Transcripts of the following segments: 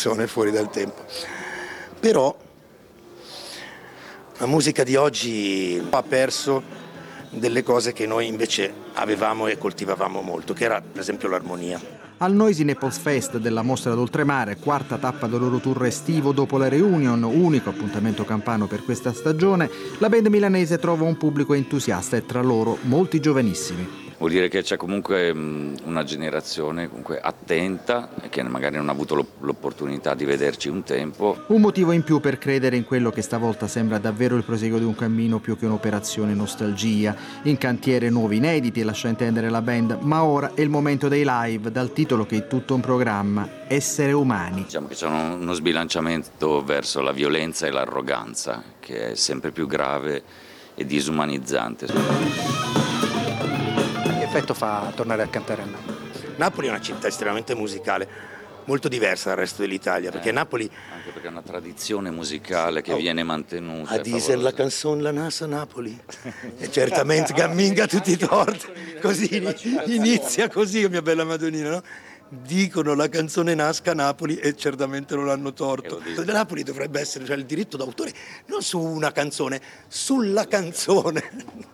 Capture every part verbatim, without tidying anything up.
canzone fuori dal tempo. Però la musica di oggi ha perso delle cose che noi invece avevamo e coltivavamo molto, che era per esempio l'armonia. Al Noisy Naples Fest della Mostra d'Oltremare, quarta tappa del loro tour estivo dopo la reunion, unico appuntamento campano per questa stagione, la band milanese trova un pubblico entusiasta e tra loro molti giovanissimi. Vuol dire che c'è comunque una generazione comunque attenta e che magari non ha avuto l'opportunità di vederci un tempo. Un motivo in più per credere in quello che stavolta sembra davvero il proseguo di un cammino più che un'operazione nostalgia. In cantiere nuovi inediti, lascia intendere la band, ma ora è il momento dei live, dal titolo che è tutto un programma, Essere umani. Diciamo che c'è uno sbilanciamento verso la violenza e l'arroganza, che è sempre più grave e disumanizzante. Che effetto fa tornare a cantare a Napoli? Napoli è una città estremamente musicale, molto diversa dal resto dell'Italia, perché eh, Napoli... Anche perché è una tradizione musicale che oh, viene mantenuta. A dire la canzone La Nasa Napoli, e certamente camminga tutti i torti, così inizia così, mia bella Madonnina, no? Dicono la canzone nasca a Napoli e certamente non l'hanno torto. Napoli dovrebbe essere, cioè, il diritto d'autore non su una canzone, sulla canzone.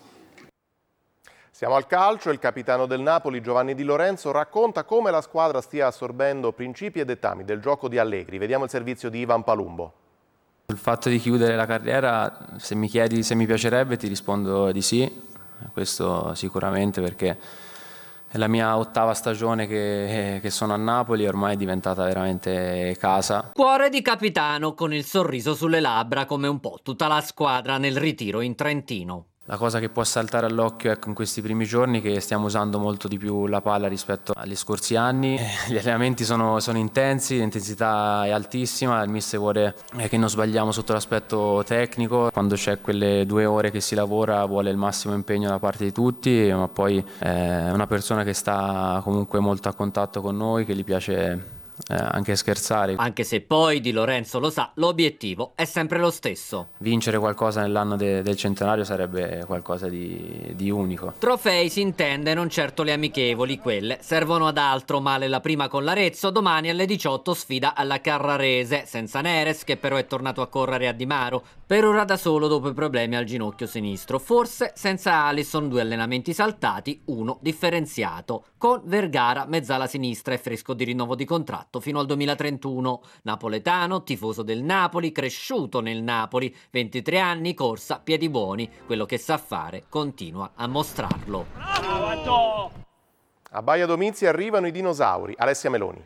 Siamo al calcio, il capitano del Napoli Giovanni Di Lorenzo racconta come la squadra stia assorbendo principi e dettami del gioco di Allegri. Vediamo il servizio di Ivan Palumbo. Il fatto di chiudere la carriera, se mi chiedi se mi piacerebbe ti rispondo di sì, questo sicuramente, perché è la mia ottava stagione che, che sono a Napoli e ormai è diventata veramente casa. Cuore di capitano con il sorriso sulle labbra come un po' tutta la squadra nel ritiro in Trentino. La cosa che può saltare all'occhio, ecco, in questi primi giorni è che stiamo usando molto di più la palla rispetto agli scorsi anni. Gli allenamenti sono, sono intensi, l'intensità è altissima, il mister vuole che non sbagliamo sotto l'aspetto tecnico. Quando c'è quelle due ore che si lavora vuole il massimo impegno da parte di tutti, ma poi è una persona che sta comunque molto a contatto con noi, che gli piace Eh, anche scherzare. Anche se poi Di Lorenzo lo sa, l'obiettivo è sempre lo stesso. Vincere qualcosa nell'anno de- del centenario sarebbe qualcosa di, di unico. Trofei si intende, non certo le amichevoli, quelle servono ad altro. Male la prima con l'Arezzo, domani alle diciotto sfida alla Carrarese, senza Neres che però è tornato a correre a Di Maro, per ora da solo dopo i problemi al ginocchio sinistro, forse senza Alisson, due allenamenti saltati, uno differenziato. Con Vergara, mezzala sinistra e fresco di rinnovo di contratto fino al duemilatrentuno. Napoletano, tifoso del Napoli, cresciuto nel Napoli, ventitré anni, corsa, piedi buoni, quello che sa fare continua a mostrarlo. Bravo! A Baia Domizzi arrivano i dinosauri. Alessia Meloni.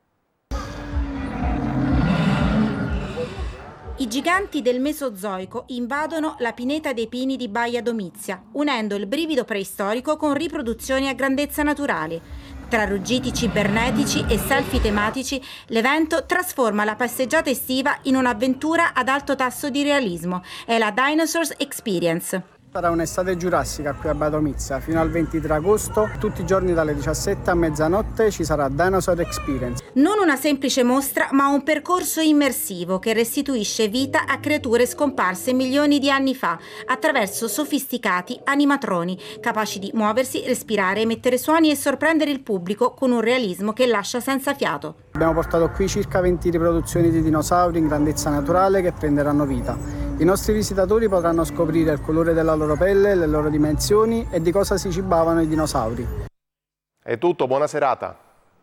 I giganti del Mesozoico invadono la pineta dei pini di Baia Domizia, unendo il brivido preistorico con riproduzioni a grandezza naturale. Tra ruggiti cibernetici e selfie tematici, l'evento trasforma la passeggiata estiva in un'avventura ad alto tasso di realismo. È la Dinosaurs Experience. Sarà un'estate giurassica qui a Baia Domizia, fino al ventitré agosto, tutti i giorni dalle diciassette a mezzanotte ci sarà Dinosaur Experience. Non una semplice mostra, ma un percorso immersivo che restituisce vita a creature scomparse milioni di anni fa, attraverso sofisticati animatroni, capaci di muoversi, respirare, emettere suoni e sorprendere il pubblico con un realismo che lascia senza fiato. Abbiamo portato qui circa venti riproduzioni di dinosauri in grandezza naturale che prenderanno vita. I nostri visitatori potranno scoprire il colore della loro pelle, le loro dimensioni e di cosa si cibavano i dinosauri. È tutto, buona serata.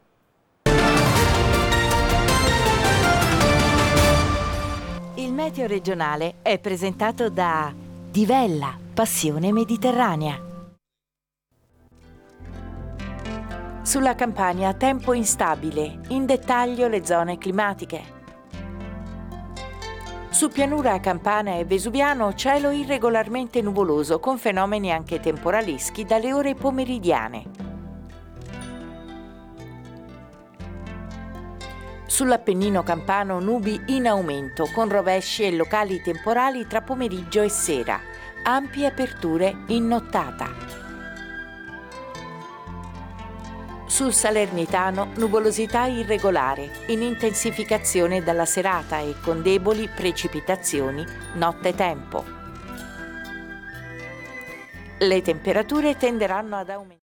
Il meteo regionale è presentato da Divella, passione mediterranea. Sulla Campania tempo instabile, in dettaglio le zone climatiche. Su pianura campana e vesuviano cielo irregolarmente nuvoloso con fenomeni anche temporaleschi dalle ore pomeridiane. Sull'Appennino campano nubi in aumento con rovesci e locali temporali tra pomeriggio e sera, ampie aperture in nottata. Sul Salernitano nuvolosità irregolare, in intensificazione dalla serata e con deboli precipitazioni nottetempo. Le temperature tenderanno ad aumentare.